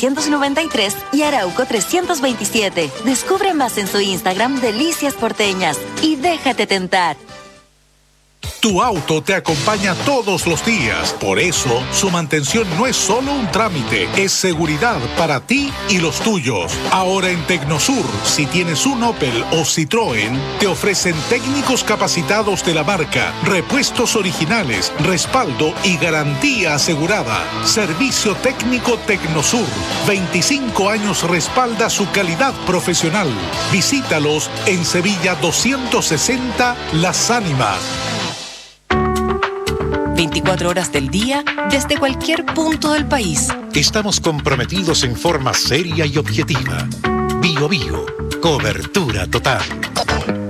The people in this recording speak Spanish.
393 y Arauco 327. Descubre más en su Instagram Delicias Porteñas y déjate tentar. Tu auto te acompaña todos los días. Por eso, su mantención no es solo un trámite, es seguridad para ti y los tuyos. Ahora en Tecnosur, si tienes un Opel o Citroën, te ofrecen técnicos capacitados de la marca, repuestos originales, respaldo y garantía asegurada. Servicio técnico Tecnosur. 25 años respalda su calidad profesional. Visítalos en Sevilla 260 Las Ánimas. 24 horas del día, desde cualquier punto del país. Estamos comprometidos en forma seria y objetiva. Bio Bio, cobertura total.